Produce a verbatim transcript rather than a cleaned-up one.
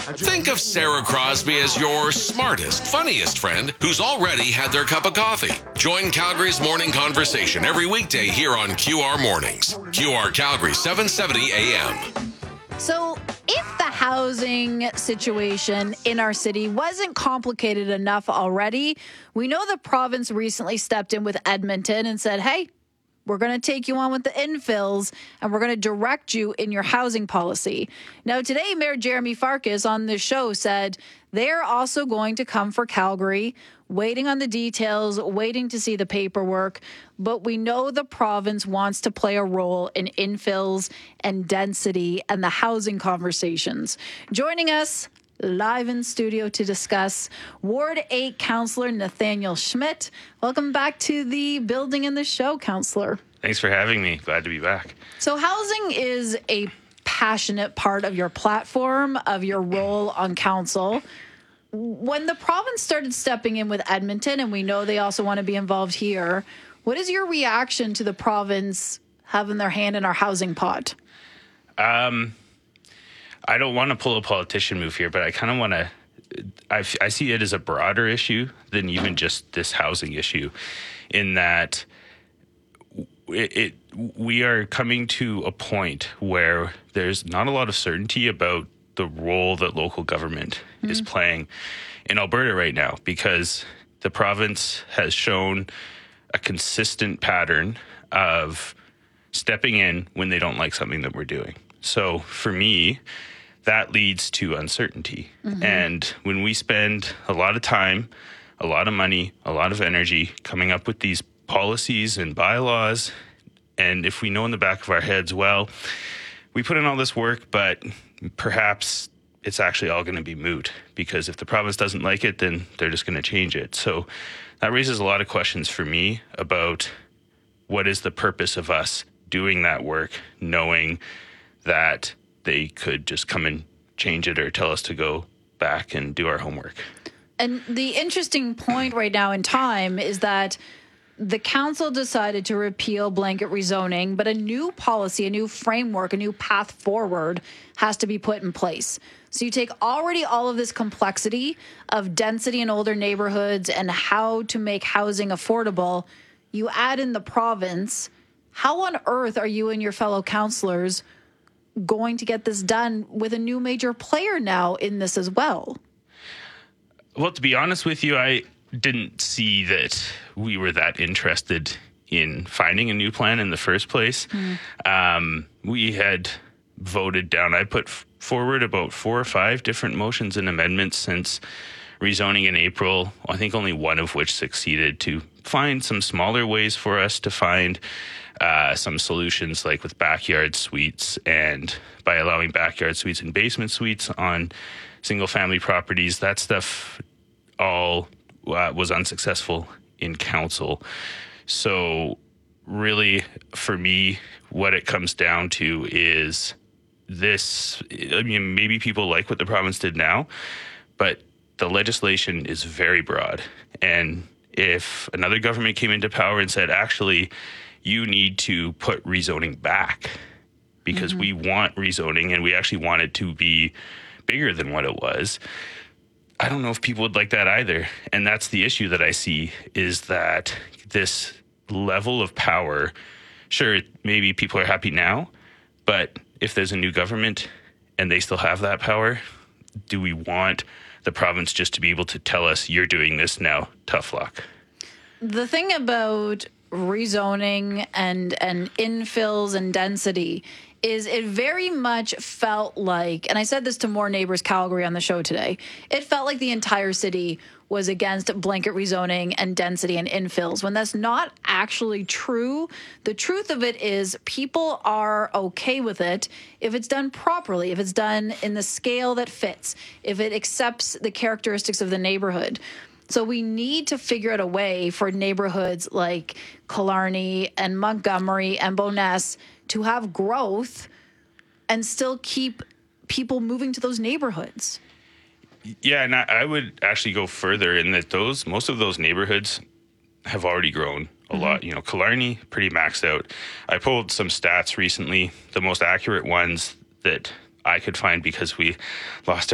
Think of Sarah Crosby as your smartest, funniest friend who's already had their cup of coffee. Join Calgary's morning conversation every weekday here on Q R Mornings. Q R Calgary, seven seventy A M. So if the housing situation in our city wasn't complicated enough already, we know the province recently stepped in with Edmonton and said, hey, we're going to take you on with the infills and we're going to direct you in your housing policy. Now, today, Mayor Jeremy Farkas on this show said they're also going to come for Calgary, waiting on the details, waiting to see the paperwork. But we know the province wants to play a role in infills and density and the housing conversations. Joining us live in studio to discuss, Ward eight Councillor Nathaniel Schmidt. Welcome back to the building and the show, Councillor. Thanks for having me. Glad to be back. So housing is a passionate part of your platform, of your role on council. When the province started stepping in with Edmonton, and we know they also want to be involved here, what is your reaction to the province having their hand in our housing pot? Um... I don't want to pull a politician move here, but I kind of want to, I, I see it as a broader issue than even just this housing issue, in that it, it we are coming to a point where there's not a lot of certainty about the role that local government mm. is playing in Alberta right now, because the province has shown a consistent pattern of stepping in when they don't like something that we're doing. So for me, that leads to uncertainty. Mm-hmm. And when we spend a lot of time, a lot of money, a lot of energy coming up with these policies and bylaws, and if we know in the back of our heads, well, we put in all this work, but perhaps it's actually all going to be moot, because if the province doesn't like it, then they're just going to change it. So that raises a lot of questions for me about what is the purpose of us doing that work, knowing that they could just come and change it or tell us to go back and do our homework. And the interesting point right now in time is that the council decided to repeal blanket rezoning, but a new policy, a new framework, a new path forward has to be put in place. So you take already all of this complexity of density in older neighborhoods and how to make housing affordable, you add in the province. How on earth are you and your fellow councillors going to get this done with a new major player now in this as well? Well, to be honest with you, I didn't see that we were that interested in finding a new plan in the first place. Mm. Um, we had voted down, I put f- forward about four or five different motions and amendments since rezoning in April, I think only one of which succeeded, to find some smaller ways for us to find Uh, some solutions, like with backyard suites, and by allowing backyard suites and basement suites on single family properties. That stuff all uh, was unsuccessful in council. So really, for me, what it comes down to is this. I mean, maybe people like what the province did now, but the legislation is very broad. And if another government came into power and said, actually, you need to put rezoning back because mm-hmm. we want rezoning and we actually want it to be bigger than what it was, I don't know if people would like that either. And that's the issue that I see, is that this level of power, sure, maybe people are happy now, but if there's a new government and they still have that power, do we want the province just to be able to tell us, you're doing this now, tough luck? The thing about rezoning and and infills and density is it very much felt like, and I said this to More Neighbours Calgary on the show today, it felt like the entire city was against blanket rezoning and density and infills, when that's not actually true. The truth of it is people are okay with it if it's done properly, if it's done in the scale that fits, if it accepts the characteristics of the neighborhood. So we need to figure out a way for neighborhoods like Killarney and Montgomery and Bowness to have growth and still keep people moving to those neighborhoods. Yeah, and I, I would actually go further in that those most of those neighborhoods have already grown a mm-hmm. lot. You know, Killarney, pretty maxed out. I pulled some stats recently, the most accurate ones that I could find, because we lost